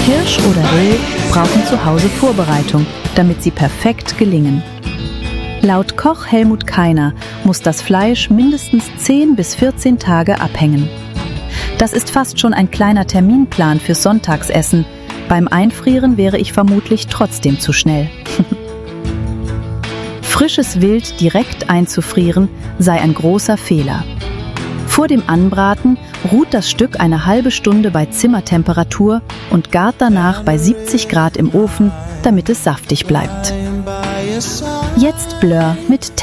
Hirsch oder Rill brauchen zu Hause Vorbereitung, damit sie perfekt gelingen. Laut Koch Helmut Keiner muss das Fleisch mindestens 10 bis 14 Tage abhängen. Das ist fast schon ein kleiner Terminplan fürs Sonntagsessen. Beim Einfrieren wäre ich vermutlich trotzdem zu schnell. Frisches Wild direkt einzufrieren sei ein großer Fehler. Vor dem Anbraten ruht das Stück eine halbe Stunde bei Zimmertemperatur und gart danach bei 70 Grad im Ofen, damit es saftig bleibt. Jetzt Blur mit